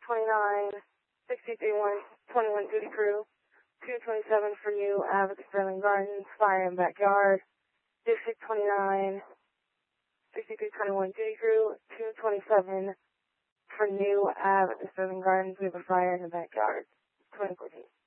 29, 6321 duty crew, 227 for new Ave at the Sterling Gardens, fire in backyard. District 29, 6321 duty crew, 227 for new Ave at the Sterling Gardens. We have a fire in the backyard. 2014.